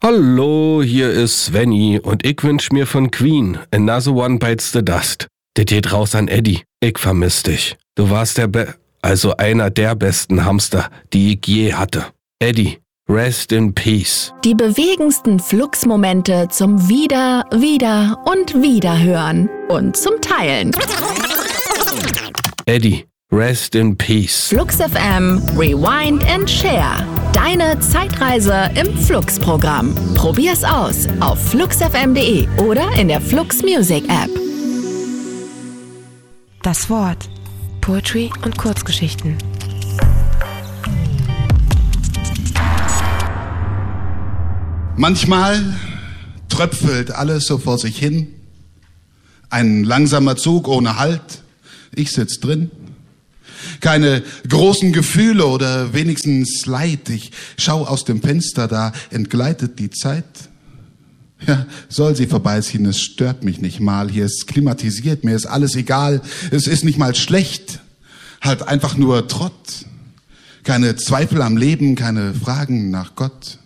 Hallo, hier ist Svenny und ich wünsch mir von Queen Another One Bites the Dust. Das geht raus an Eddie. Ich vermiss dich. Du warst einer der besten Hamster, die ich je hatte. Eddie, rest in peace. Die bewegendsten Flux-Momente zum Wieder und Wiederhören und zum Teilen. Eddie, rest in peace. Flux FM, Rewind and Share. Deine Zeitreise im Flux-Programm. Probier's aus auf fluxfm.de oder in der Flux Music App. Das Wort. Poetry und Kurzgeschichten. Manchmal tröpfelt alles so vor sich hin. Ein langsamer Zug ohne Halt. Ich sitz drin. Keine großen Gefühle oder wenigstens Leid. Ich schau aus dem Fenster, da entgleitet die Zeit. Ja, soll sie vorbeiziehen, es stört mich nicht mal. Hier ist klimatisiert, mir ist alles egal. Es ist nicht mal schlecht, halt einfach nur Trott. Keine Zweifel am Leben, keine Fragen nach Gott.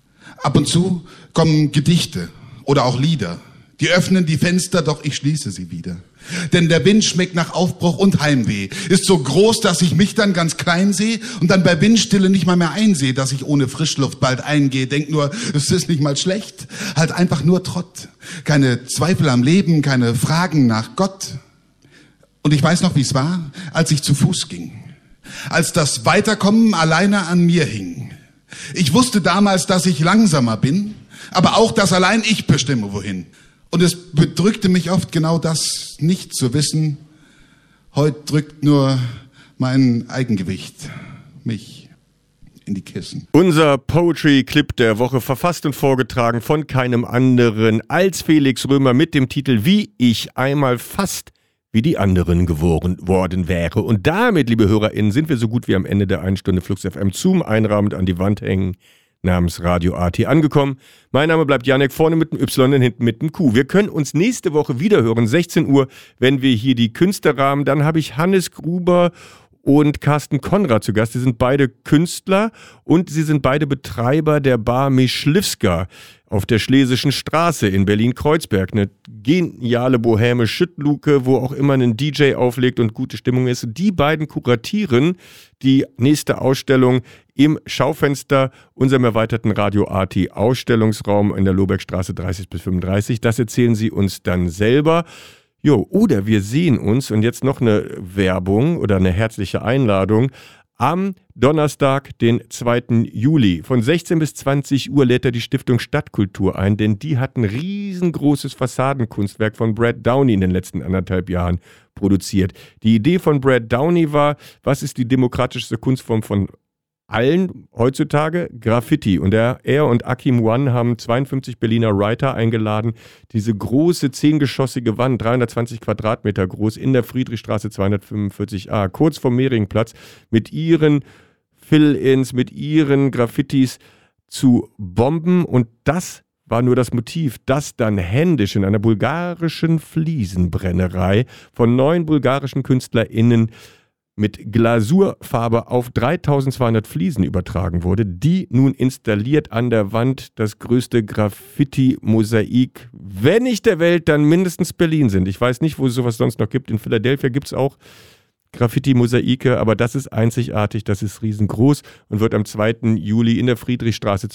Ab und zu kommen Gedichte oder auch Lieder. Die öffnen die Fenster, doch ich schließe sie wieder. Denn der Wind schmeckt nach Aufbruch und Heimweh. Ist so groß, dass ich mich dann ganz klein sehe und dann bei Windstille nicht mal mehr einsehe, dass ich ohne Frischluft bald eingehe. Denk nur, es ist nicht mal schlecht. Halt einfach nur Trott. Keine Zweifel am Leben, keine Fragen nach Gott. Und ich weiß noch, wie es war, als ich zu Fuß ging. Als das Weiterkommen alleine an mir hing. Ich wusste damals, dass ich langsamer bin, aber auch, dass allein ich bestimme, wohin. Und es bedrückte mich oft genau das, nicht zu wissen. Heute drückt nur mein Eigengewicht mich in die Kissen. Unser Poetry-Clip der Woche, verfasst und vorgetragen von keinem anderen als Felix Römer mit dem Titel Wie ich einmal fast wie die anderen geworden worden wäre. Und damit, liebe HörerInnen, sind wir so gut wie am Ende der 1 Stunde Flux FM zum einrahmend an die Wand hängen namens Radio AT angekommen. Mein Name bleibt Janek, vorne mit dem Y und hinten mit dem Q. Wir können uns nächste Woche wiederhören, 16 Uhr, wenn wir hier die Künste rahmen. Dann habe ich Hannes Gruber und Carsten Konrad zu Gast. Sie sind beide Künstler und sie sind beide Betreiber der Bar Mischlivska auf der Schlesischen Straße in Berlin-Kreuzberg. Eine geniale Boheme Schüttluke, wo auch immer ein DJ auflegt und gute Stimmung ist. Die beiden kuratieren die nächste Ausstellung im Schaufenster unserem erweiterten Radio AT Ausstellungsraum in der Lohbergstraße 30 bis 35. Das erzählen sie uns dann selber. Jo, oder wir sehen uns, und jetzt noch eine Werbung oder eine herzliche Einladung, am Donnerstag, den 2. Juli. Von 16 bis 20 Uhr lädt er die Stiftung Stadtkultur ein, denn die hat ein riesengroßes Fassadenkunstwerk von Brad Downey in den letzten 1,5 Jahren produziert. Die Idee von Brad Downey war, was ist die demokratischste Kunstform von allen heutzutage? Graffiti. Und er und Akim One haben 52 Berliner Writer eingeladen, diese große 10-geschossige Wand, 320 Quadratmeter groß, in der Friedrichstraße 245a, kurz vom Mehringplatz, mit ihren Fill-Ins, mit ihren Graffitis zu bomben. Und das war nur das Motiv, das dann händisch in einer bulgarischen Fliesenbrennerei von 9 bulgarischen KünstlerInnen mit Glasurfarbe auf 3200 Fliesen übertragen wurde, die nun installiert an der Wand das größte Graffiti-Mosaik, wenn nicht der Welt, dann mindestens Berlin sind. Ich weiß nicht, wo es sowas sonst noch gibt. In Philadelphia gibt es auch Graffiti-Mosaike, aber das ist einzigartig, das ist riesengroß und wird am 2. Juli in der Friedrichstraße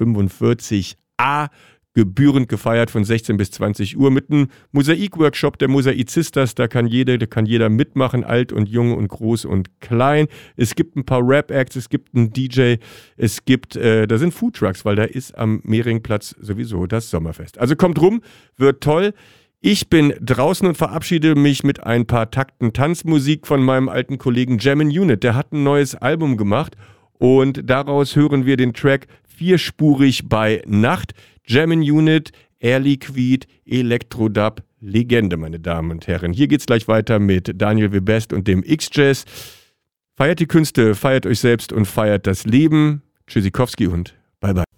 245a gebührend gefeiert von 16 bis 20 Uhr mit einem Mosaik-Workshop der Mosaizistas. Da kann jeder mitmachen, alt und jung und groß und klein. Es gibt ein paar Rap-Acts, es gibt einen DJ, es gibt, da sind Foodtrucks, weil da ist am Mehringplatz sowieso das Sommerfest. Also kommt rum, wird toll. Ich bin draußen und verabschiede mich mit ein paar Takten Tanzmusik von meinem alten Kollegen Jammin' Unit. Der hat ein neues Album gemacht und daraus hören wir den Track Vierspurig bei Nacht. Jammin' Unit, Air Liquid, Elektrodub, Legende, meine Damen und Herren. Hier geht's gleich weiter mit Daniel Webest und dem X-Jazz. Feiert die Künste, feiert euch selbst und feiert das Leben. Tschüssikowski und bye bye.